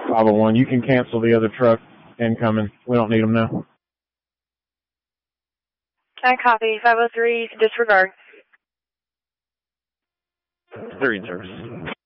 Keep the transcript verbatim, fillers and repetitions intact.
five oh one, you can cancel the other truck incoming. We don't need them now. I copy. five oh three, disregard. Three in service.